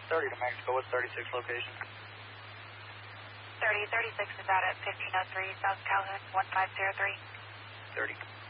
30 to Mexico. What's 36 location? 36 is out at 1503 South Calhoun, 1503. 30.